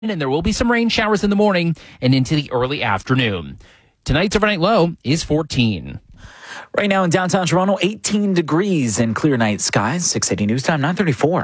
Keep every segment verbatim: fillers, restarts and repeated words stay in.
And there will be some rain showers in the morning and into the early afternoon. Tonight's overnight low is fourteen. Right now in downtown Toronto, eighteen degrees and clear night skies. six eighty News Time, nine thirty-four.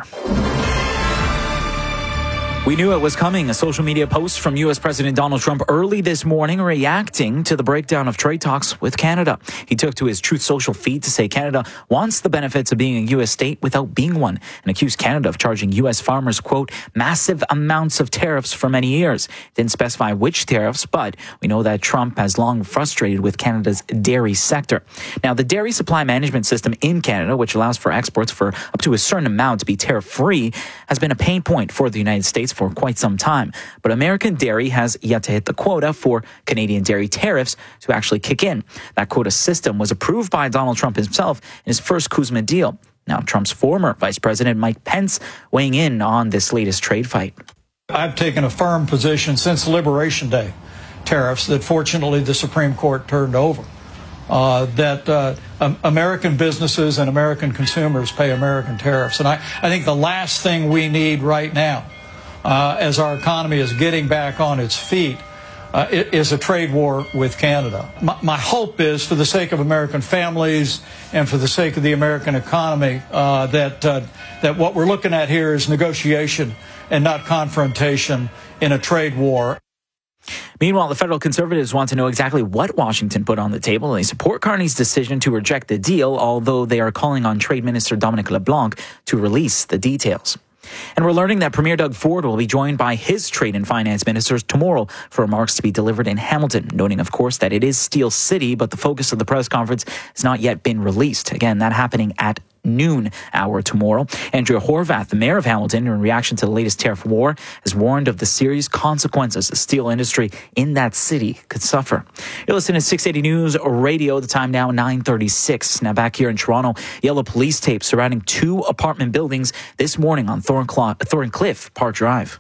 We knew it was coming. A social media post from U S President Donald Trump early this morning reacting to the breakdown of trade talks with Canada. He took to his Truth Social feed to say Canada wants the benefits of being a U S state without being one, and accused Canada of charging U S farmers, quote, massive amounts of tariffs for many years. Didn't specify which tariffs, but we know that Trump has long frustrated with Canada's dairy sector. Now, the dairy supply management system in Canada, which allows for exports for up to a certain amount to be tariff-free, has been a pain point for the United States for quite some time. But American dairy has yet to hit the quota for Canadian dairy tariffs to actually kick in. That quota system was approved by Donald Trump himself in his first CUSMA deal. Now, Trump's former Vice President Mike Pence weighing in on this latest trade fight. I've taken a firm position since Liberation Day tariffs that fortunately the Supreme Court turned over. Uh, that uh, um, American businesses and American consumers pay American tariffs. And I, I think the last thing we need right now, uh, as our economy is getting back on its feet, uh, is a trade war with Canada. My, my hope is, for the sake of American families and for the sake of the American economy, uh, that, uh, that what we're looking at here is negotiation and not confrontation in a trade war. Meanwhile, the federal conservatives want to know exactly what Washington put on the table. They support Carney's decision to reject the deal, although they are calling on Trade Minister Dominic LeBlanc to release the details. And we're learning that Premier Doug Ford will be joined by his trade and finance ministers tomorrow for remarks to be delivered in Hamilton, noting, of course, that it is Steel City, but the focus of the press conference has not yet been released. Again, that happening at noon hour tomorrow. Andrea Horvath, the mayor of Hamilton, in reaction to the latest tariff war, has warned of the serious consequences the steel industry in that city could suffer. You're listening to six eighty News Radio. The time now nine thirty-six. Now back here in Toronto, yellow police tape surrounding two apartment buildings this morning on Thorncliffe Park Drive.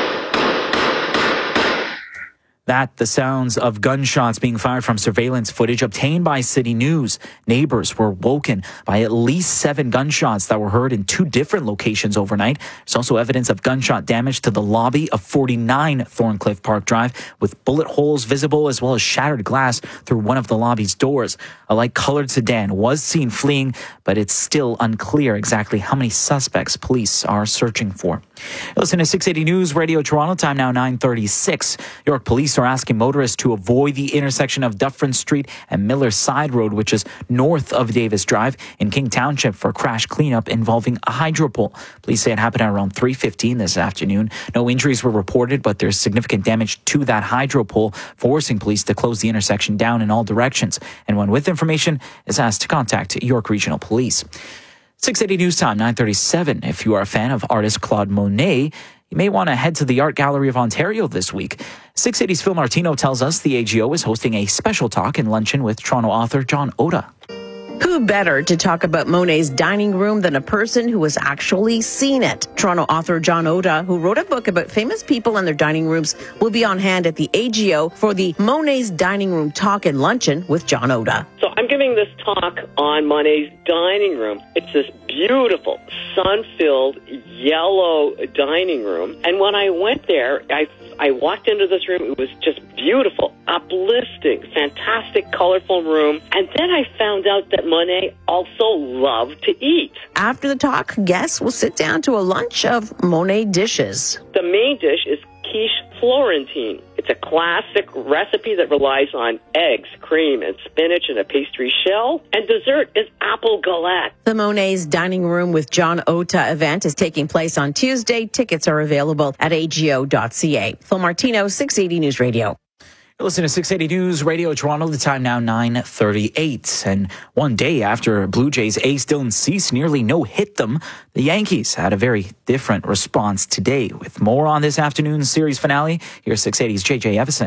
That, the sounds of gunshots being fired from surveillance footage obtained by City News. Neighbors were woken by at least seven gunshots that were heard in two different locations overnight. There's also evidence of gunshot damage to the lobby of forty-nine Thorncliffe Park Drive, with bullet holes visible as well as shattered glass through one of the lobby's doors. A light-colored sedan was seen fleeing, but it's still unclear exactly how many suspects police are searching for. Listen to six eighty News Radio Toronto, time now nine thirty-six. York police are asking motorists to avoid the intersection of Dufferin Street and Miller Side Road, which is north of Davis Drive in King Township, for crash cleanup involving a hydro pole. Police say it happened at around three fifteen this afternoon. No injuries were reported, but there's significant damage to that hydro pole, forcing police to close the intersection down in all directions. Anyone with information is asked to contact York Regional Police. six eighty News Time, nine thirty-seven. If you are a fan of artist Claude Monet, you may want to head to the Art Gallery of Ontario this week. six eighty's Phil Martino tells us the A G O is hosting a special talk and luncheon with Toronto author John Oda. Who better to talk about Monet's dining room than a person who has actually seen it? Toronto author John Oda, who wrote a book about famous people and their dining rooms, will be on hand at the A G O for the Monet's Dining Room Talk and Luncheon with John Oda. So I'm giving this talk on Monet's dining room. It's this beautiful, sun-filled, yellow dining room. And when I went there, I I walked into this room. It was just beautiful, uplifting, fantastic, colorful room. And then I found out that Monet also loved to eat. After the talk, guests will sit down to a lunch of Monet dishes. The main dish is quiche Florentine. It's a classic recipe that relies on eggs, cream, and spinach in a pastry shell. And dessert is apple galette. The Monet's Dining Room with John Oda event is taking place on Tuesday. Tickets are available at A G O dot C A. Phil Martino, six eighty News Radio. Listen to six eighty News Radio Toronto, the time now nine thirty-eight. And one day after Blue Jays ace Dylan Cease nearly no-hit them, the Yankees had a very different response today. With more on this afternoon's series finale, here's six eighty's J J Evison.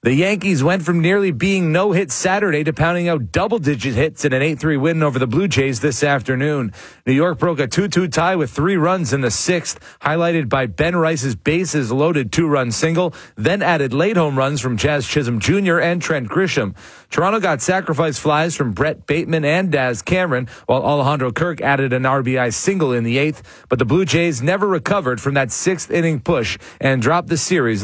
The Yankees went from nearly being no-hit Saturday to pounding out double-digit hits in an eight three win over the Blue Jays this afternoon. New York broke a two two tie with three runs in the sixth, highlighted by Ben Rice's bases-loaded two-run single, then added late home runs from Jazz Chisholm Junior and Trent Grisham. Toronto got sacrifice flies from Brett Bateman and Daz Cameron, while Alejandro Kirk added an R B I single in the eighth, but the Blue Jays never recovered from that sixth-inning push and dropped the series